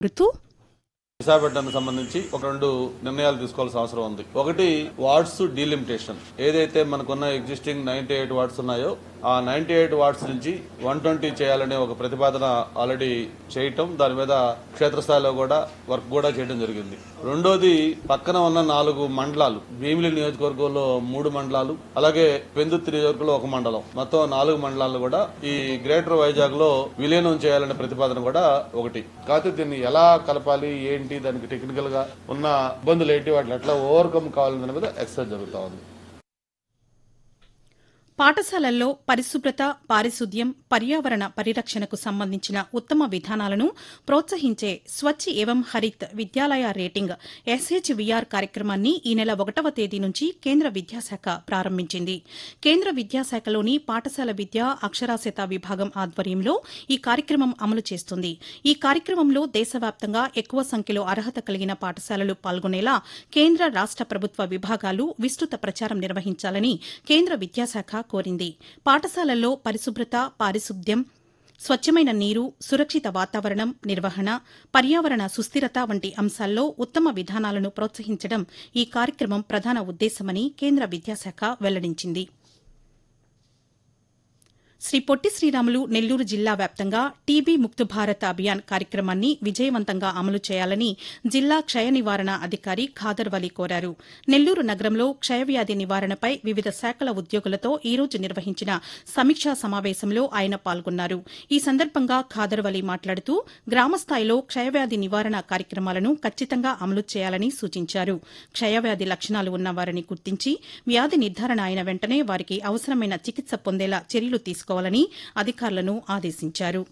ఋతు విశాఖపట్నానికి సంబంధించి ఒక 2 నిర్ణయాలు తీసుకోవాల్సిన అవసరం ఉంది. ఒకటి వార్డ్స్ డీలిమిటేషన్. ఏదైతే మనకున్న ఎగ్జిస్టింగ్ 98 వార్డ్స్ ఉన్నాయో ఆ 98 వార్డ్స్ నుంచి 120 చేయాలనే ఒక ప్రతిపాదన ఆల్రెడీ చేయటం, దాని మీద క్షేత్రస్థాయిలో కూడా వర్క్ కూడా చేయడం జరిగింది. రెండోది పక్కన ఉన్న 4 మండలాలు, భీమిలి నియోజకవర్గంలో 3 మండలాలు, అలాగే పెందుర్తి నియోజకవర్గంలో 1 మండలం, మొత్తం 4 మండలాలు కూడా ఈ గ్రేటర్ వైజాగ్ లో విలీనం చేయాలనే ప్రతిపాదన కూడా ఒకటి. కాకపోతే దీన్ని ఎలా కలపాలి, ఏంటి, దానికి టెక్నికల్ గా ఉన్న ఇబ్బందులు ఏంటి, వాటిని ఎట్లా ఓవర్కమ్ కావాలనే మీద ఎక్సర్సైజ్ జరుగుతా ఉంది. పాఠశాలల్లో పరిశుభ్రత, పారిశుద్ధ్యం, పర్యావరణ పరిరక్షణకు సంబంధించిన ఉత్తమ విధానాలను ప్రోత్సహించే స్వచ్ఛ ఏవం హరిత్ విద్యాలయ రేటింగ్ SHVR కార్యక్రమాన్ని ఈ నెల 1వ తేదీ నుంచి కేంద్ర విద్యాశాఖ ప్రారంభించింది. కేంద్ర విద్యాశాఖలోని పాఠశాల విద్య, అక్షరాస్యత విభాగం ఆధ్వర్యంలో ఈ కార్యక్రమం అమలు చేస్తుంది. ఈ కార్యక్రమంలో దేశవ్యాప్తంగా ఎక్కువ సంఖ్యలో అర్హత కలిగిన పాఠశాలలు పాల్గొనేలా కేంద్ర, రాష్ట ప్రభుత్వ విభాగాలు విస్తృత ప్రచారం నిర్వహించాలని కేంద్ర విద్యాశాఖ కోరింది. పాఠశాలల్లో పరిశుభ్రత, పారిశుద్ధ్యం, స్వచ్ఛమైన నీరు, సురక్షిత వాతావరణం నిర్వహణ, పర్యావరణ సుస్థిరత వంటి అంశాల్లో ఉత్తమ విధానాలను ప్రోత్సహించడం ఈ కార్యక్రమం ప్రధాన ఉద్దేశమని కేంద్ర విద్యాశాఖ వెల్లడించింది. శ్రీ పొట్టి శ్రీరాములు నెల్లూరు జిల్లా వ్యాప్తంగా టీబీ ముక్త్ భారత్ అభియాన్ కార్యక్రమాన్ని విజయవంతంగా అమలు చేయాలని జిల్లా క్షయ నివారణ అధికారి ఖాదర్ వలీ కోరారు. నెల్లూరు నగరంలో క్షయవ్యాధి నివారణపై వివిధ శాఖల ఉద్యోగులతో ఈ రోజు నిర్వహించిన సమీక్షా సమావేశంలో ఆయన పాల్గొన్నారు. ఈ సందర్భంగా ఖాదర్ వలీ మాట్లాడుతూ గ్రామస్థాయిలో క్షయవ్యాధి నివారణ కార్యక్రమాలను ఖచ్చితంగా అమలు చేయాలని సూచించారు. క్షయవ్యాధి లక్షణాలు ఉన్న వారిని గుర్తించి వ్యాధి నిర్ధారణ అయిన వెంటనే వారికి అవసరమైన చికిత్స పొందేలా చర్యలు తీసుకోవాలని అధికారులను ఆదేశించారు.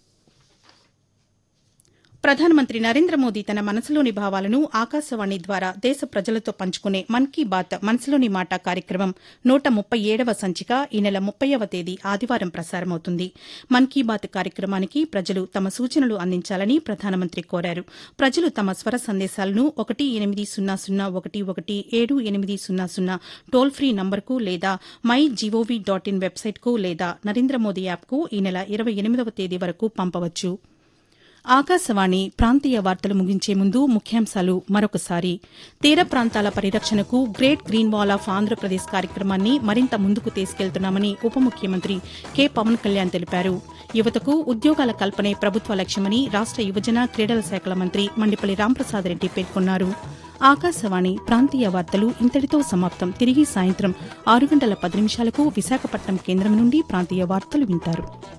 ప్రధానమంత్రి నరేంద్ర మోదీ తన మనసులోని భావాలను ఆకాశవాణి ద్వారా దేశ ప్రజలతో పంచుకునే మన్ కీ బాత్ మనసులోని మాట కార్యక్రమం 137వ సంచిక ఈ నెల 30వ తేదీ ఆదివారం ప్రసారమవుతుంది. మన్ కీ బాత్ కార్యక్రమానికి ప్రజలు తమ సూచనలు అందించాలని ప్రధానమంత్రి కోరారు. ప్రజలు తమ స్వర సందేశాలను 18001178000 టోల్ ఫ్రీ నంబర్కు లేదా mygov.in వెబ్సైట్కు లేదా నరేంద్ర మోదీ యాప్కు ఈ నెల 28వ తేదీ వరకు పంపవచ్చు. ఆకాశవాణి ప్రాంతీయ వార్తలు ముగించే ముందు ముఖ్యాంశాలు మరొకసారి. తీర ప్రాంతాల పరిరక్షణకు great green wall of Andhra Pradesh కార్యక్రమాన్ని మరింత ముందుకు తీసుకెళ్తున్నామని ఉప ముఖ్యమంత్రి కె పవన్ కళ్యాణ్ తెలిపారు. యువతకు ఉద్యోగాల కల్పనే ప్రభుత్వ లక్ష్యమని రాష్ట యువజన క్రీడల శాఖల మంత్రి మండిపల్లి రాంప్రసాద్ రెడ్డి పేర్కొన్నారు. ఆకాశవాణి ప్రాంతీయ వార్తలు ఇంతటితో సమాప్తం. తిరిగి సాయంత్రం 6 గంటల 10 నిమిషాలకు విశాఖపట్నం కేంద్రం నుండి ప్రాంతీయ వార్తలు వింటారు.